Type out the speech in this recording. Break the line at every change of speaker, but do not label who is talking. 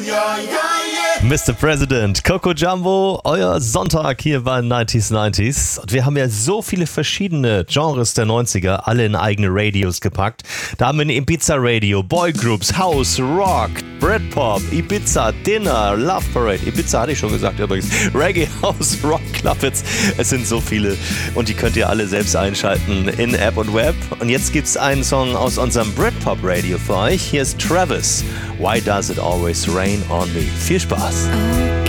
Mr. President, Coco Jumbo, euer Sonntag hier bei 90s. Und wir haben ja so viele verschiedene Genres der 90er, alle in eigene Radios gepackt. Da haben wir ein Ibiza-Radio, Boygroups, House, Rock, Britpop, Ibiza, Dinner, Love Parade. Ibiza hatte ich schon gesagt übrigens. Reggae, House, Rock, Clubbits. Es sind so viele und die könnt ihr alle selbst einschalten in App und Web. Und jetzt gibt's einen Song aus unserem Britpop-Radio für euch. Hier ist Travis. Why Does It Always Rain on Me? Viel Spaß.